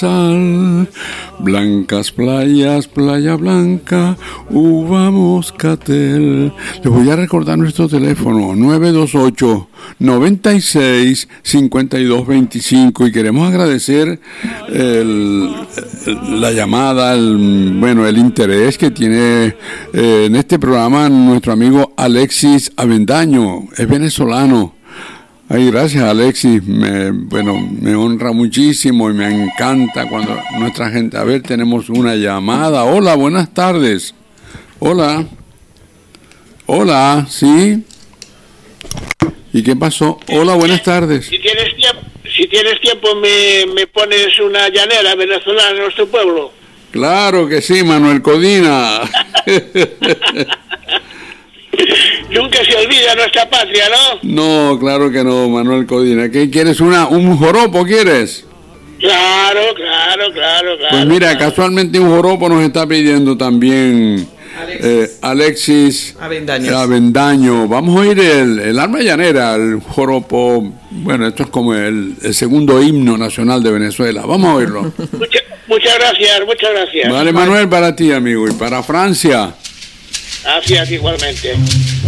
sal, blancas playas, Playa Blanca, uva moscatel. Les voy a recordar nuestro teléfono, 928-96-5225, y queremos agradecer la llamada, el interés que tiene en este programa nuestro amigo Alexis Avendaño, es venezolano. Ay, gracias, Alexis. Me honra muchísimo y me encanta cuando nuestra gente... A ver, tenemos una llamada. Hola, buenas tardes. Hola. Hola, ¿sí? ¿Y qué pasó? Hola, buenas tardes. Si tienes tiempo me pones una llanera venezolana en nuestro pueblo. Claro que sí, Manuel Codina. Nunca se olvida nuestra patria, ¿no? No, claro que no, Manuel Codina. ¿Qué quieres? ¿Un joropo quieres? Claro. Pues mira, casualmente un joropo nos está pidiendo también Alexis Avendaño. Vamos a oír el alma llanera, el joropo. Bueno, esto es como el segundo himno nacional de Venezuela. Vamos a oírlo. Muchas gracias. Vale, Manuel, para ti, amigo, y para Francia. Gracias, igualmente.